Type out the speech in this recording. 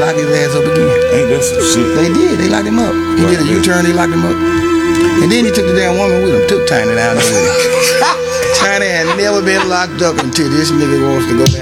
locked his ass up again. Ain't that some shit? They did. They locked him up. He did a U-turn. They locked him up. And then he took the damn woman with him. Took Tiny down there with him. Tiny had never been locked up until this nigga wants to go down.